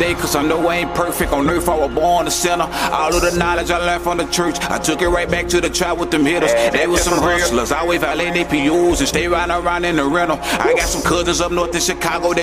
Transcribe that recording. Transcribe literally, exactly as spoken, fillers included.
day, cause I know I ain't perfect. On earth I was born a sinner. All of the knowledge I learned from the church, I took it right back to the trap with them hitters. They was some hustlers, always violating their P Us and stay riding around in the rental. I got some cousins up north in Chicago that